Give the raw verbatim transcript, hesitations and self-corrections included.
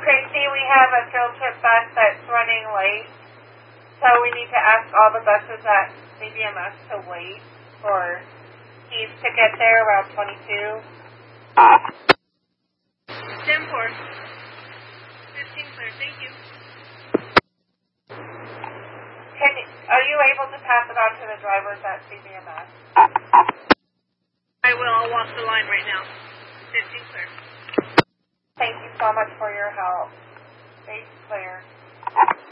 Tracy, we have a field trip bus that's running late, so we need to ask all the buses at C B M S to wait for Steve to get there around twenty-two. ten four. fifteen clear, thank you. Can you, are you able to pass it on to the drivers at C B M S? I will. I'll walk the line right now. fifteen clear. Thank you so much for your help. Base clear.